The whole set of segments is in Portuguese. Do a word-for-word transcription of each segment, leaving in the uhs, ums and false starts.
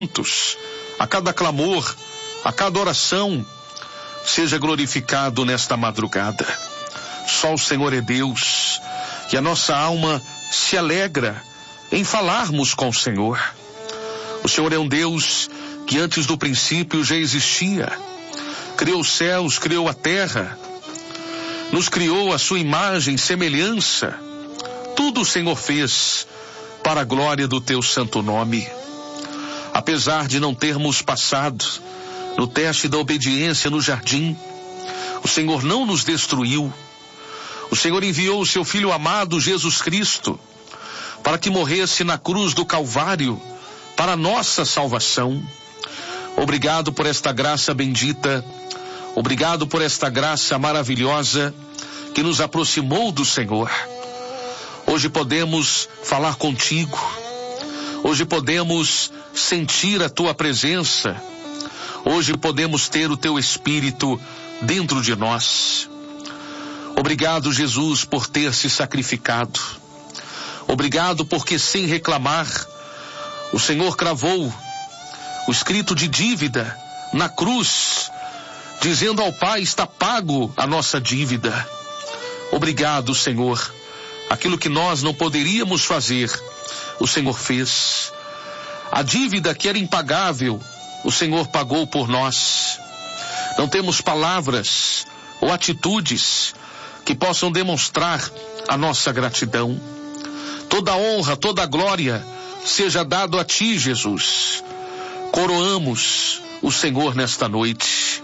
a cada clamor, a cada oração, seja glorificado nesta madrugada. Só o Senhor é Deus, e a nossa alma se alegra em falarmos com o Senhor. O Senhor é um Deus que antes do princípio já existia. Criou os céus, criou a terra, nos criou a sua imagem e semelhança. Tudo o Senhor fez para a glória do teu santo nome. Apesar de não termos passado no teste da obediência no jardim, o Senhor não nos destruiu. O Senhor enviou o seu Filho amado, Jesus Cristo, para que morresse na cruz do Calvário, para a nossa salvação. Obrigado por esta graça bendita, obrigado por esta graça maravilhosa que nos aproximou do Senhor. Hoje podemos falar contigo, hoje podemos sentir a tua presença, hoje podemos ter o teu Espírito dentro de nós. Obrigado, Jesus, por ter se sacrificado. Obrigado porque, sem reclamar, o Senhor cravou o escrito de dívida na cruz, dizendo ao Pai: está pago a nossa dívida. Obrigado, Senhor. Aquilo que nós não poderíamos fazer, o Senhor fez. A dívida que era impagável, o Senhor pagou por nós. Não temos palavras ou atitudes que possam demonstrar a nossa gratidão. Toda honra, toda glória seja dado a ti, Jesus. Coroamos o Senhor nesta noite.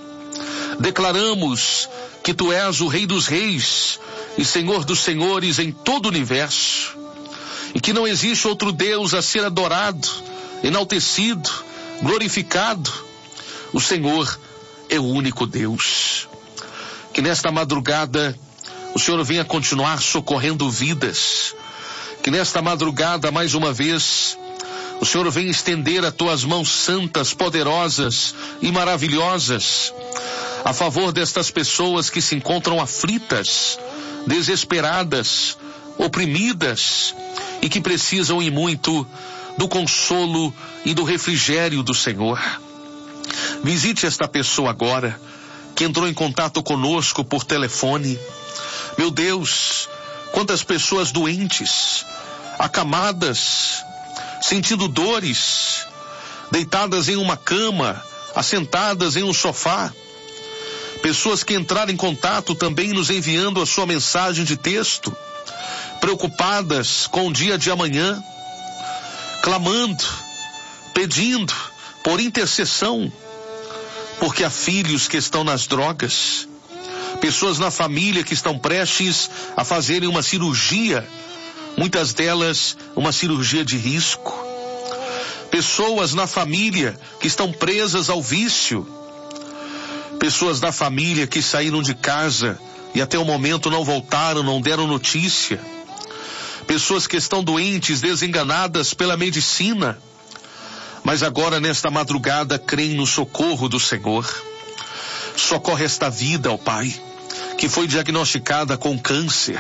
Declaramos que tu és o Rei dos Reis e Senhor dos Senhores em todo o universo, e que não existe outro Deus a ser adorado, enaltecido, glorificado. O Senhor é o único Deus. Que nesta madrugada o Senhor venha continuar socorrendo vidas. Que nesta madrugada, mais uma vez, o Senhor venha estender as tuas mãos santas, poderosas e maravilhosas a favor destas pessoas que se encontram aflitas, desesperadas, oprimidas e que precisam e muito do consolo e do refrigério do Senhor. Visite esta pessoa agora que entrou em contato conosco por telefone. Meu Deus, quantas pessoas doentes, acamadas, sentindo dores, deitadas em uma cama, assentadas em um sofá. Pessoas que entraram em contato também nos enviando a sua mensagem de texto, preocupadas com o dia de amanhã, clamando, pedindo por intercessão, porque há filhos que estão nas drogas, pessoas na família que estão prestes a fazerem uma cirurgia, muitas delas uma cirurgia de risco, pessoas na família que estão presas ao vício, pessoas da família que saíram de casa e até o momento não voltaram, não deram notícia, pessoas que estão doentes, desenganadas pela medicina, mas agora nesta madrugada creem no socorro do Senhor. Socorre esta vida, ó Pai, que foi diagnosticada com câncer.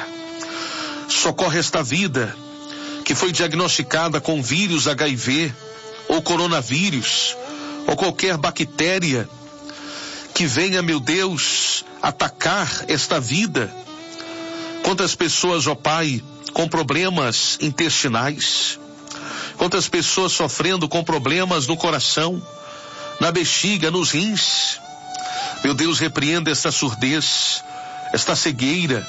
Socorre esta vida que foi diagnosticada com vírus H I V ou coronavírus ou qualquer bactéria que venha, meu Deus, atacar esta vida. Quantas pessoas, ó Pai, com problemas intestinais, quantas pessoas sofrendo com problemas no coração, na bexiga, nos rins. Meu Deus, repreenda esta surdez, esta cegueira,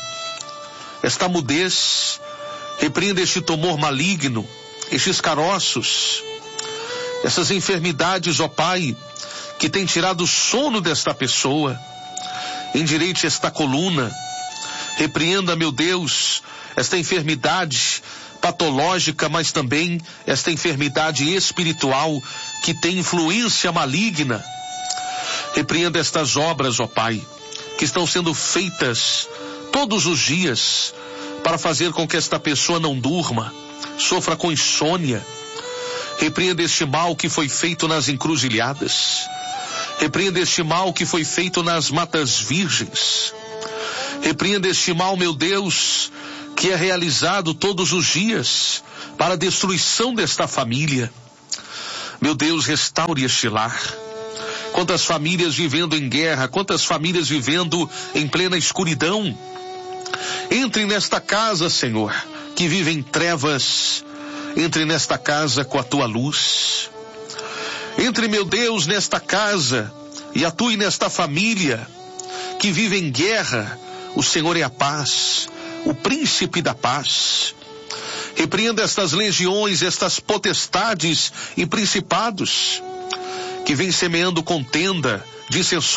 esta mudez, repreenda este tumor maligno, estes caroços, essas enfermidades, ó Pai, que tem tirado o sono desta pessoa. Endireite esta coluna, repreenda, meu Deus, esta enfermidade patológica, mas também esta enfermidade espiritual que tem influência maligna. Repreenda estas obras, ó Pai, que estão sendo feitas todos os dias para fazer com que esta pessoa não durma, sofra com insônia. Repreenda este mal que foi feito nas encruzilhadas. Repreenda este mal que foi feito nas matas virgens. Repreenda este mal, meu Deus, que é realizado todos os dias para a destruição desta família. Meu Deus, restaure este lar. Quantas famílias vivendo em guerra, quantas famílias vivendo em plena escuridão. Entre nesta casa, Senhor, que vive em trevas. Entre nesta casa com a tua luz. Entre, meu Deus, nesta casa e atue nesta família que vive em guerra. O Senhor é a paz, o príncipe da paz. Repreenda estas legiões, estas potestades e principados que vêm semeando contenda, dissensões,